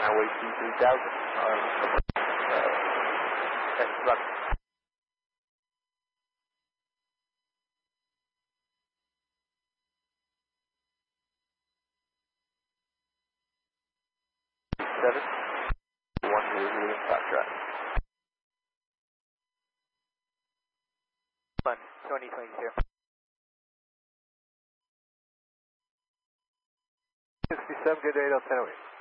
Highway C3000 on X-Run. Seven, 100 top track. 2022. 67, good day, 1008.